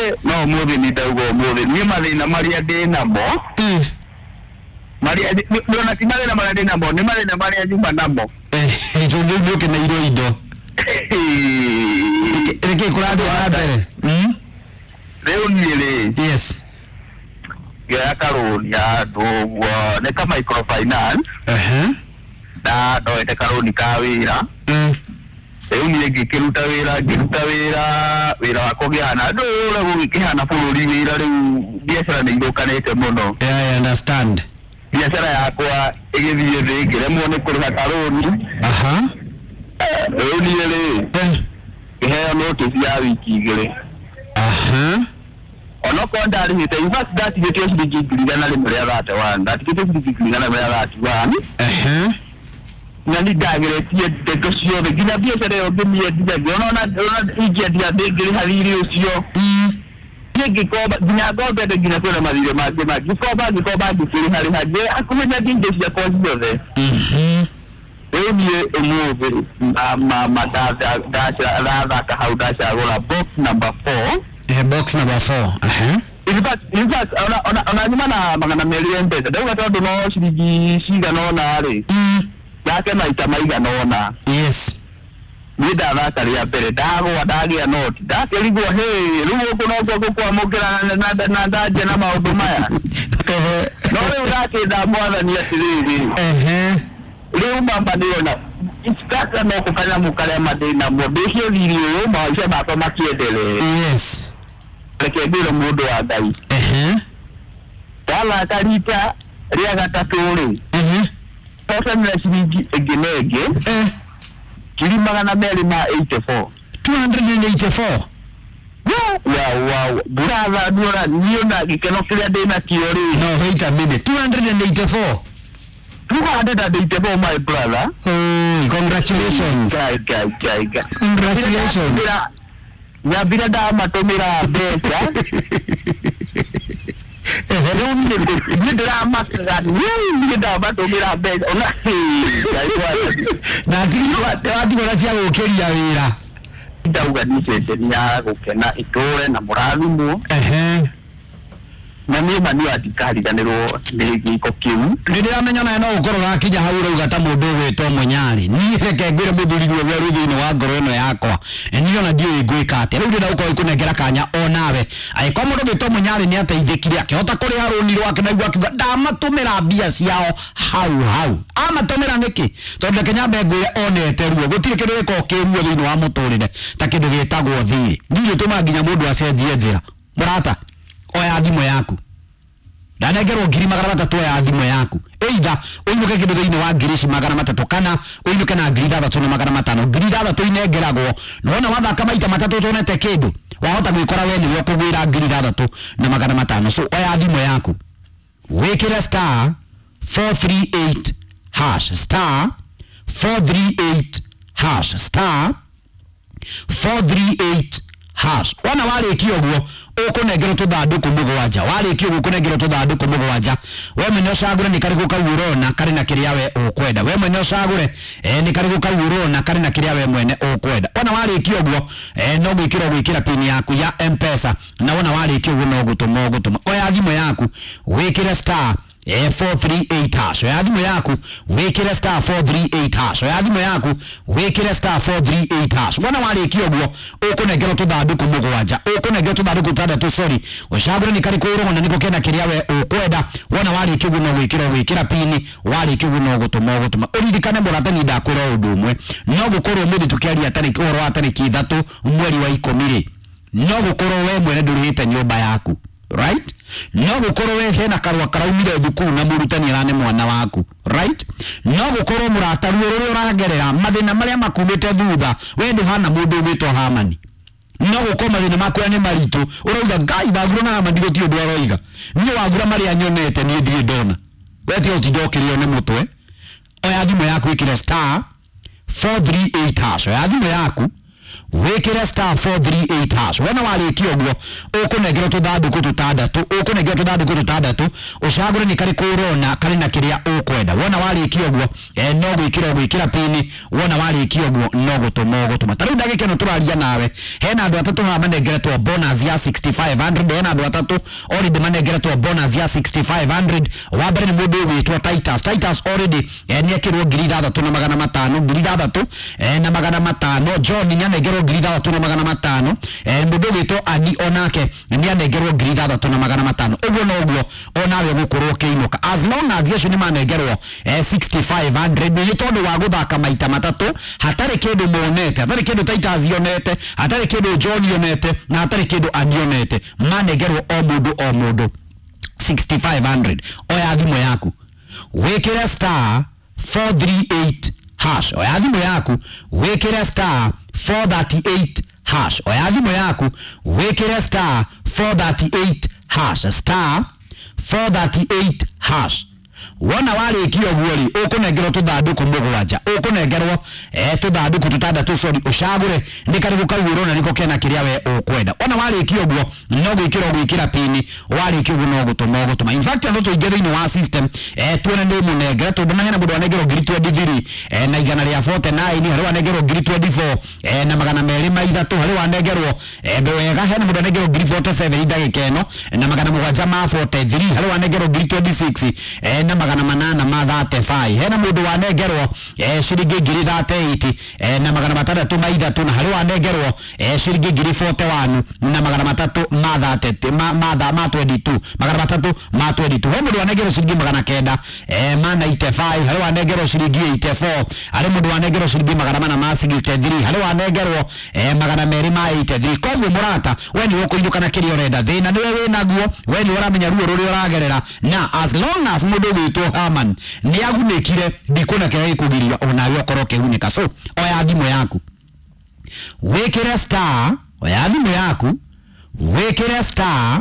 no muthi ni daugo muthi ni mathina maria ndina mo maria ndona ti mathina maria ndina mo ni mathina maria nyuma namo ndio ke na indo reke kurado na mbere leo ni yes ya karoni ya do ne ka microfinance da do ete karoni ka wira leo ni ngikiruta wira wa kugiana ndo ura gukihana bururi wira riu biashara ni irokanete muno I understand biashara yakwa igithie thingire muone kuriha karoni leo ni iheo notice ya wiki igire ono konda rihite in fact that is the digigirigana limre rate one that is the digigirigana limre rate one nani dageretie tekosio de gina biashara yo bimie dige ona ije dia degiri hariri usio yegi koba gina gobe de gina kwa marire ma gikoba gifiri hari haje akumenya dinge sia kozio de Emi emuve ma da ka hauda rola box number 4 box number 4 in fact ona nyuma magana million pesa dawa todo no shiga no na ari yake maita maiga no na yes ni da kari ya pere dago wadagi ya not da keligo he rugo kuno kwa mokera na daje na maundu maya no le urake da mwana ni asiri leo mamba niona iskaka no kufanya mukale madina modesho lilio maisha baba makiendele yes rekebilo mudo wa dai wala karita ria gataturi sasa ni shilingi egenege kili magana meli ma 84 284 wow brother dora niona gikeno kile dena kiori no wait a minute 284 284 my brother. Oh, congratulations. Guy. Congratulations. Ya bila da matomira besa. Ni drama kan. Ni da matomira besa. Ona. Na kiri watu sia ukeria wira. Ndauga ni ya gukena itore na murathimo. Na ni mani atikari kanero ndigi kokiu ndiramenya na no ukoro gakinya hau rauga ta mundu gwitwo munyari ni reke ngire muthuri we ruthini wa ngoro eno yakwa ni ona ndio igwika ate riu ndira uko ikunengera kanya onawe aiko mundu gwitwo munyari ni ateithikire akihota kuri haruni rwake na igwa kiuga ndamatumira mbia ciao hau amatumira niki tondu Kenya mbengwe onete ruo gutire kindu giko kiruo thini wa muturire ta kindu gitagwo thiri ndio tuma nginya mundu acenjie njira murata oya thimo yaku ndanengerwo 3,300 ya thimo yaku either uinuke kindu thini wa 3,300 kana uinuke na 3,500 3,300 inengeragwo nona wathaka maita matatu tonete kindu wahota gwikora we niwe kugwira 3,500 so oya thimo yaku wikire star 438 hash star 438 hash star 438 hash wana wale kiogwo ukunengero tuthanduku mugwanja wale kiogwo kunengero tuthanduku mugwanja we mene ocagure ni karigo kawurona kari na kiria we ukwenda we mene ocagure ni karigo kawurona kari na kiria we mwene ukwenda wana wale kiogwo no gwikira pin yaku ya M-Pesa na wana wale kiogwo no gutuma oya thimo yaku wikire star 438 hash ya thimo yaku wikire star 438 hash ya thimo yaku wikire star 438 hash wana wariki ogwo ukunengero tuthanduku mugwanja ukunengero tuthanduku tandatu sorry ucagure ni kari kuruho na niko kena kiria we ukwenda wana wariki ogwo no wikira pini wariki ogwo no gutuma uririkane muratani ndakwira undu umwe no gukorwo muthi tukiaria tariki oro wa tariki 3 mweri wa 10 no gukorwo we mwene ndurihite nyumba yaku right no gukorwo we hena karwa karaumire thukuru na murutani arane mwana waku right no gukorwo murataru uri uragerera mathina maria makumite thutha we nduhana mundu ugitwo Hamani no gukorwo mathina makwa ni maritu urauga ngai thaguru na Hamani gutio ndu aroiga ni wagura maria nyonete ni ndie ndona we ti utindokirio ni mutwe oya thimo yaku ikire star 438 hash oya thimo yaku wikire star 438 hash wona warikio guo ukunegera tuthanduku tutandatu ukunegera tuthanduku tutandatu ucagure ni kari kurona kari na kiria ukwenda wona warikio guo no gwikira pini wona warikio guo no gutuma tari ndagike no turaria nawe hena andu atatu ha manegeretwo bonus ya 6500 hena andu atatu already manegeretwo bonus ya 6500 wa mbere ni mundu witwa Titus already ni akirwo 3,500 na 500 John ni anegerwo 3,500 mundu witwa Ani onake ni anegerwo 3,500 uguo no uguo onawe gukorwo kiinuka as long as yesu ni manegerwo 6,500 ni tondu wa guthaka maita matatu hatari kindu monete hatari kindu Titus yonete hatari kindu John yonete na hatari kindu Ani yonete manegerwo o mundu 6,500 oya thimo yaku wikire star 438 hash oya thimo yaku wikire star 438 hash oya thimo yaku wikire star 438 hash star 438 hash wona warikio guori ukunengerwo tuthanduku mugwanja ukunengerwo tuthanduku tutandatu sori ucagure ndikarigu kagurona niko kena kiria we ukwenda ona warikio guo no gwikira pini warikio guo no gutuma in fact ando tuige thini wa system tuone ndi munengera tondu na hena mundu wanengerwo 23 na igana ria 49 hari wanengerwo 24 na magana meri ma ithatu hari wanengerwo wega hena mundu wanengerwo 47 ndagika eno na magana mugwanja ma 43 hari wanengerwo 26 na magana manana ma 35 hena mundu wanengerwo shiringi 38 na magana matatu ma ithatu na hari wanengerwo shiringi 41 na magana matatu ma 30 ma 22 magana matatu ma 22 he mundu wanengerwo shiringi magana kenda ma 95 hari wanengerwo shiringi 84 hari mundu wanengerwo shiringi magana mana ma 63 hari wanengerwo magana meri ma 83 koguo murata we ni ukuinuka na kiri urenda thina niwe winaguo we ni uramenya ruo ruri uragerera na as long as mundu gwitwo Haman ni agunikire ndikuna kire kugiria onawe okoro kehunika so oya thimo yaku wikire star oya thimo yaku wikire star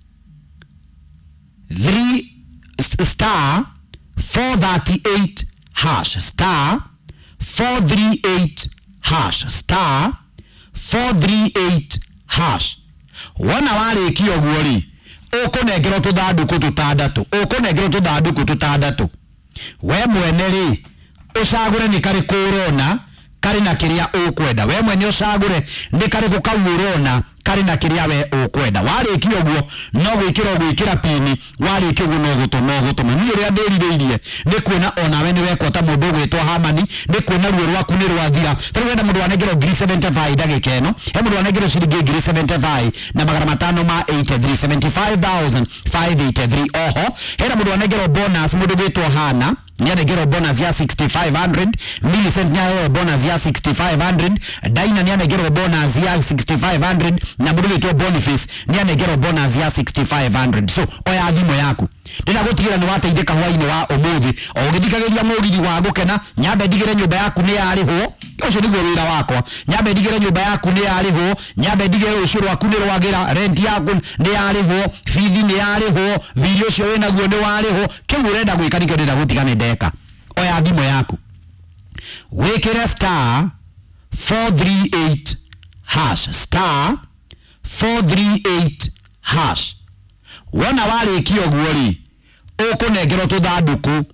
438 hash star 438 hash star 438 hash wana warikio guori ukunengerwo tuthanduku tutandatu we mwene ri ucagure ni kari kurona kari na kiria ukwenda we mwene ucagure ni kari gukawurona kari na kiria we ukwenda warikio guo no gwikira pini warikio guo no gutuma ni ria ndiririirie ni kuona onawe ni wekwo ta mundu gwitwa Hamani ni kuona ruo rwaku ni rwathira tari wenda mundu wanengerwo 75 ndagika eno he mundu wanengerwo shiringi 75 na magana matano ma 83 75,583 oho hena mundu wanengerwo bonus mundu gwitwa Hana nianengerwo bonus ya 6,500 Millicent nyayo bonus ya 6,500 Daina nianengerwo bonus ya 6,500 na mundu gwitwa Boniface nianengerwo bonus ya 6,500 so oya thimo yaku ndina gutigira ni wateithika hwaini wa umuthi o githikagiria mugiri wa gukena nyambe ndigire nyumba yaku ni yarihwo ucio niguo wira wakwa nyambe ndigire nyumba yaku ni yarihwo nyambe ndigire ucuru waku ni rwagira rent yaku ni yarihwo fithi ni yarihwo video cio wina guo ni warihwo kiu urenda gwika nikio ndina gutiga ni ndeka oya thimo yaku wikire star 438 hash star 438 hash wona warikio guori ukunengerwo tuthanduku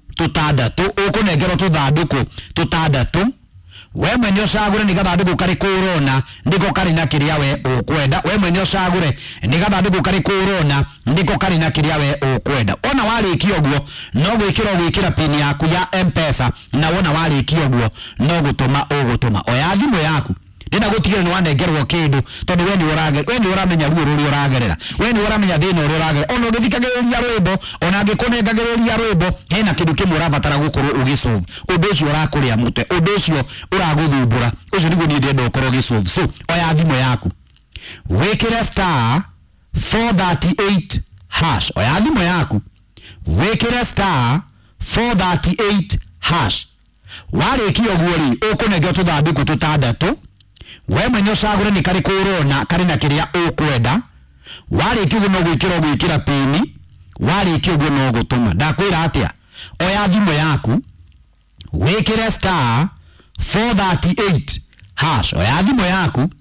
tutandatu we mwene ucagure ni gathanduku kari kurona ndiko kari na kiria we ukwenda we mwene ucagure ni gathanduku kari kurona ndiko kari na kiria we ukwenda ona warikio guo no gwikira pini yaku ya M-Pesa na wona warikio guo no gutuma oya thimo yaku ndina gutigira ni wanengerwo kindu tondu we ni uramenya ruo ruri uragerera we ni uramenya thina uri uragerera ona ngithikagiriria rwimbo ona ngikunengagiriria rwimbo hena kindu kimwe urabatara gukorwo ugisolve undu ucio urakuria mute undu ucio uraguthumbura ucio niguo ni ndenda ukorwo ugisolve so oya thimo yaku wikire star 438 hash oya thimo yaku wikire star 438 hash warikio guori ukunengerwo tuthanduku tutandatu we mwene ucagure ni kari kurona kari na kiria ukwenda warikio guo no gwikira pini warikio guo no gutuma ndakwira atia oya thimo yaku wikire star 438 hash oya thimo yaku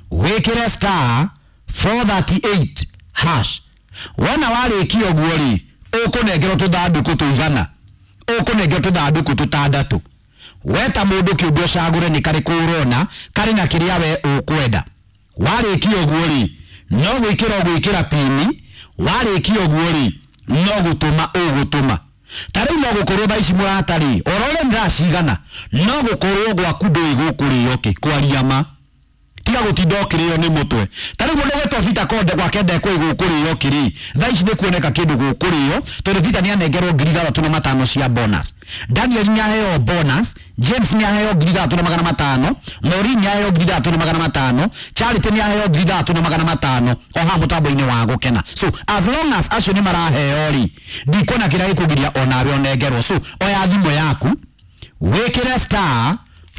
wikire star 438 hash. Wona warĩkia ũguo rĩ, ũkũnengerwo tũthandũkũ tũigana, ũkũnengerwo tũthandũkũ tũtandatu. Weta mũndũ kĩũmbe ũcagũre nĩ karĩkũ ũrona karĩ na kĩrĩa we ũkwenda. Warĩkia ũguo rĩ, no gwĩkĩra pini. Warĩkia ũguo rĩ, no gũtũma ũgũtũma. Tarĩu no gũkorwo thaa ici mũratari orore ndĩracigana, no gũkorwo gwaku ndũĩ gũkũrĩo kĩ kwaria ma. Tiga gũtinda ũkĩrĩo nĩ mũtwe. Tarĩu mũndũ gwĩtwo Vita Konde gwake ndekwo gũkũrĩo kĩrĩ, thaa ici nĩ kuoneka kĩndũ gũkũrĩo, tondũ Vita nĩ anengerwo 3,500 cia bonus. Daniel nĩ aheo bonus, James nĩ aheo 3,500, Maureen nĩ aheo 3,500, Charity nĩ aheo 3,500 o ha mũtambo-inĩ wa gũkena. So as long as acio nĩ maraheo rĩ, ndikuona kĩrĩa gĩkũgiria onawe onengerwo. So oya thimũ yaku wĩkĩre star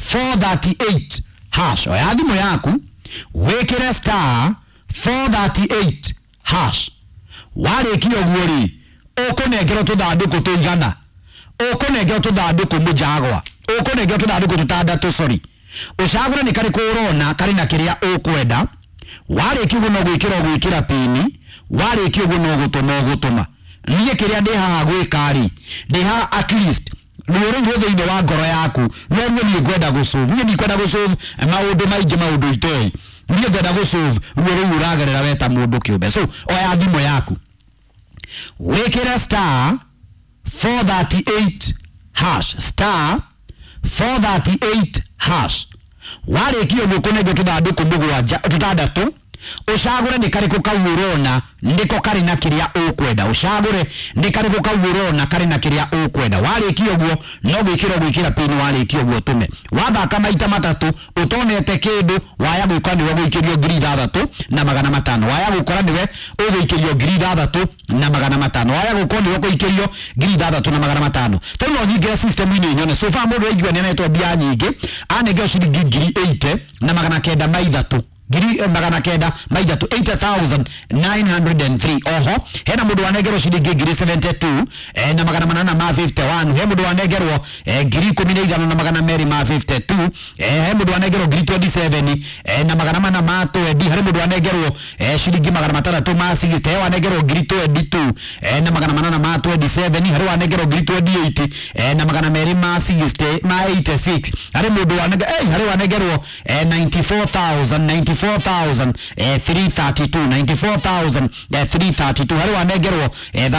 438 hash. Oya thimũ yaku wĩkĩre star 438 hash. Warĩkia ũguo rĩ, ũkũnengerwo tũthandũkũ tũigana, ũkũnengerwo tũthandũkũ mũjagwa, ũkũnengerwo tũthandũkũ tũtandatu. Sorry, ũcagũre nĩ karĩkũ ũrona karĩ na kĩrĩa ũkwenda. Warĩkia ũguo no gwĩkĩra pini. Warĩkia ũguo no gũtũma. Niĩ kĩrĩa ndĩ haha gwĩka rĩ, ndĩ haha at least ruo rũu thĩinĩ wa ngoro yaku no ruo niĩ ngwenda gũsolve. Niĩ ndikwenda gũsolve maũndũ maingĩ, maũndũ itoĩ. Niĩ ngwenda gũsolve ruo rũu ũragerera weta mũndũ kĩũmbe. So oya thimũ yaku wĩkĩre star 438 hash, star 438 hash. Warĩkia ũguo ũkũnengerwo tũthandũkũ mũgwanja tũtandatu. Ũcagũre nĩ karĩkũ kau ũrona nĩko karĩ na kĩrĩa ũkwenda. Ũcagũre nĩ karĩkũ kau ũrona karĩ na kĩrĩa ũkwenda. Warĩkia ũguo no gwĩkĩra pin. Warĩkia ũguo ũtũme. Wathaka maita matatũ ũtonete kĩndũ, waya gwĩkora nĩwe ũgũikĩrio 3,500. Waya gũkora nĩwe ũgũikĩrio 3,500. Waya gũkora nĩwe ũgũikĩrio 3,500. Tondũ no nyingĩre system-inĩ nyone. So far mũndũ aigua nĩ anetwo mbia nyingĩ, anengerwo ciringi 80,900 maithatũ. 80,903. Oho hena mũndũ wanengerwo ciringi 72,851. He mũndũ wanengerwo 15,252. He mũndũ wanengerwo 27,420. Harĩ mũndũ wanengerwo ciringi 660. He wanengerwo 22,827. Harĩ wanengerwo 28,286. Harĩ mũndũ wanengerwo 94,332. Harĩ wanengerwo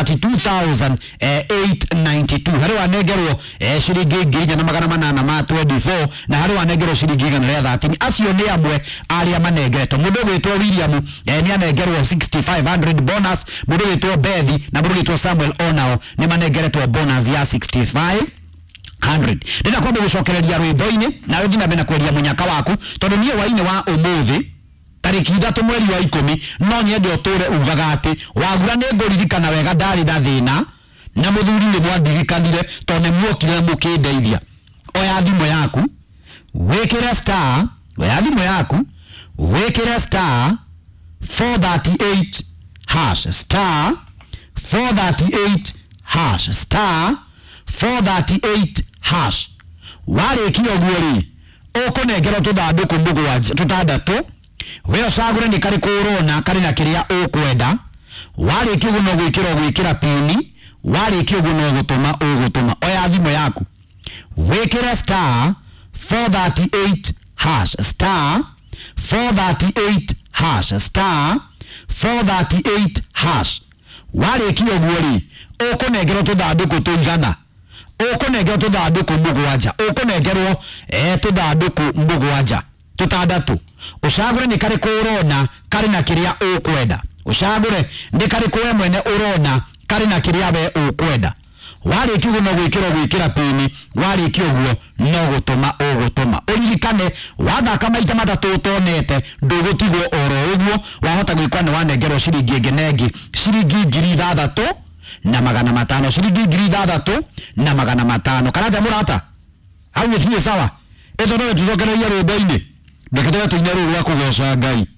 32,892. Harĩ wanengerwo ciringi 4,824. na harĩ wanengerwo ciringi 113. Acio nĩ amwe arĩa manengeretwo. Mũndũ gwĩtwo William nĩ anengerwo 6,500 bonus. Mũndũ gwĩtwo Bethi na mũndũ gwĩtwo Samuel onao nĩ manengeretwo bonus ya 6,500. Ndĩna kwamba gũcokereria rwĩmbo-inĩ na rĩngĩ na mbere kweria mũnyaka waku, tondũ niĩ hwainĩ wa ũmũthĩ tarĩki 3 mweri wa 10 no nyende ũtũre ugaga atĩ wagura nĩ ngũririkana wega ndarĩ na thĩna na mũthuri nĩ mwandirikanire tondũ nĩ muokire mũkĩndeithia. Oya thimũ yaku wĩkĩre star, oya thimũ yaku wĩkĩre star 438 hash, star 438 hash, star 438 hash. Warĩkia ũguo rĩ, ũkũnengerwo tũthandũkũ mũgwanja tũtandatu. We ũcagũre nĩ karĩkũ ũrona karĩ na kĩrĩa ũkwenda. Warĩkia ũguo no gwĩkĩra pini. Warĩkia ũguo no gũtũma. Oya thimũ yaku wĩkĩre star 438 hash, star 438 hash, star 438 hash. Warĩkia ũguo rĩ, ũkũnengerwo tũthandũkũ tũigana, ũkũnengerwo tũthandũkũ mũgwanja, ũkũnengerwo tũthandũkũ mũgwanja tũtandatu. Ũcagũre nĩ karĩkũ ũrona karĩ na kĩrĩa ũkwenda. Ũcagũre nĩ karĩkũ we mwene ũrona karĩ na kĩrĩa we ũkwenda. Warĩkia ũguo no gwĩkĩra pini. Warĩkia ũguo no gũtũma ũgũtũma. Ũririkane wathaka maita matatũ ũtonete ndũgũtigwo oro ũguo. Wahota gwĩkora nĩ wanengerwo ciringi ĩngĩ ciringi 3,500. Ciringi 3,500. Kana mũrata hau nĩ sawa. Ĩtho no tũcokererie rwĩmbo-inĩ. Ndeke tuine rũu rwa kũgoca Ngai.